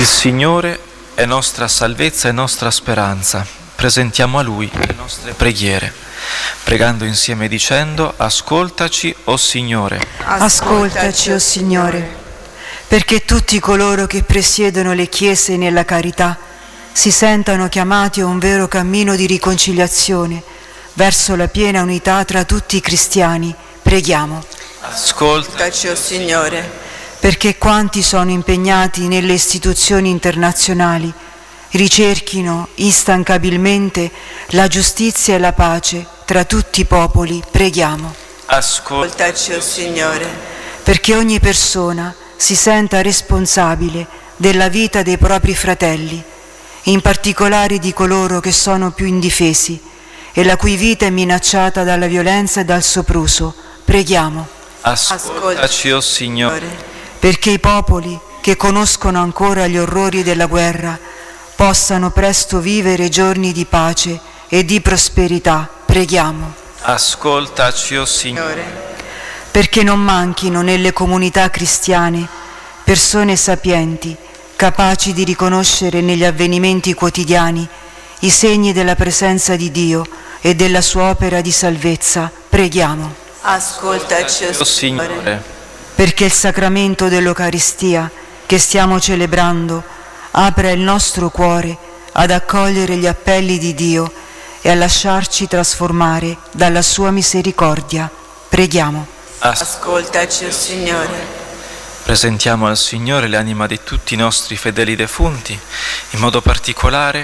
Il Signore è nostra salvezza e nostra speranza. Presentiamo a Lui le nostre preghiere, pregando insieme dicendo: ascoltaci, o Signore. Ascoltaci, o Signore, perché tutti coloro che presiedono le chiese nella carità si sentano chiamati a un vero cammino di riconciliazione verso la piena unità tra tutti i cristiani. Preghiamo. Ascoltaci, o Signore, perché quanti sono impegnati nelle istituzioni internazionali ricerchino instancabilmente la giustizia e la pace tra tutti i popoli. Preghiamo. ascoltaci, o Signore, Perché ogni persona si senta responsabile della vita dei propri fratelli, in particolare di coloro che sono più indifesi e la cui vita è minacciata dalla violenza e dal sopruso. Preghiamo. Ascoltaci, o Signore. Perché i popoli che conoscono ancora gli orrori della guerra possano presto vivere giorni di pace e di prosperità. Preghiamo. Ascoltaci, o Signore. Perché non manchino nelle comunità cristiane persone sapienti, capaci di riconoscere negli avvenimenti quotidiani i segni della presenza di Dio e della sua opera di salvezza. Preghiamo. ascoltaci, O Signore. Perché il sacramento dell'Eucaristia che stiamo celebrando apra il nostro cuore ad accogliere gli appelli di Dio e a lasciarci trasformare dalla sua misericordia. Preghiamo. ascoltaci, o Signore, Presentiamo al Signore l'anima di tutti i nostri fedeli defunti, in modo particolare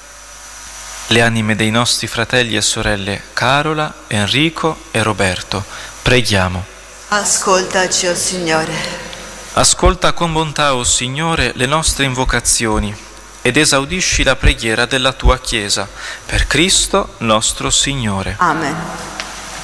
le anime dei nostri fratelli e sorelle Carola, Enrico e Roberto. Preghiamo. ascoltaci, o Signore, Ascolta con bontà, o Signore, le nostre invocazioni ed esaudisci la preghiera della tua Chiesa, per Cristo nostro Signore. amen.